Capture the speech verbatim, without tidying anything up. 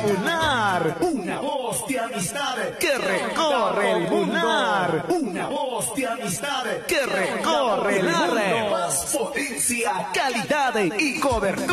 Munar, una voz de amistad que recorre el Munar, una voz de amistad que recorre el mundo. Más potencia, calidad y cobertura.